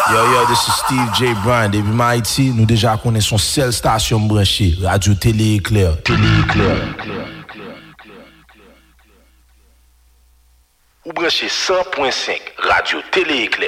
Yo, this is Steve J. Bryan. Depuis Haïti, nous déjà connaissons seule station branchée, Radio Télé Éclair. Ou branché 100.5, Radio Télé Éclair.